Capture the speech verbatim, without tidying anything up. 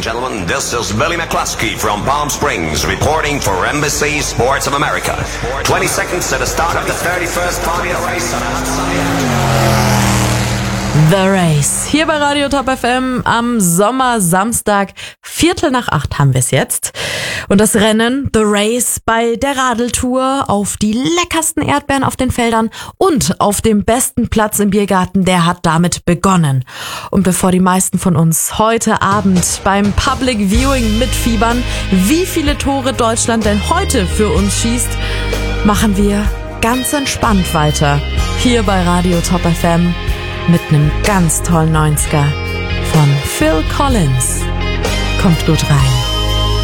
gentlemen, this is Billy McCluskey from Palm Springs reporting for N B C Sports of America. twenty seconds to the start of the thirty-first Formula Race on a hot sunny afternoon. The Race. Hier bei Radio Top F M am Sommersamstag. Viertel nach acht haben wir es jetzt. Und das Rennen, The Race, bei der Radeltour auf die leckersten Erdbeeren auf den Feldern und auf dem besten Platz im Biergarten, der hat damit begonnen. Und bevor die meisten von uns heute Abend beim Public Viewing mitfiebern, wie viele Tore Deutschland denn heute für uns schießt, machen wir ganz entspannt weiter. Hier bei Radio Top F M. Mit einem ganz tollen neunziger von Phil Collins. Kommt gut rein.